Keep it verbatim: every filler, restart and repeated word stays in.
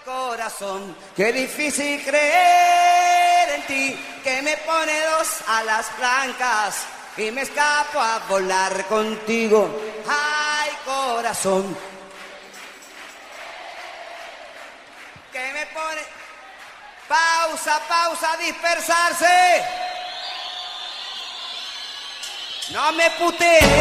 Corazón, qué difícil creer en ti, que me pone dos alas blancas y me escapo a volar contigo. Ay, corazón, que me pone... Pausa, pausa, dispersarse. No me putees.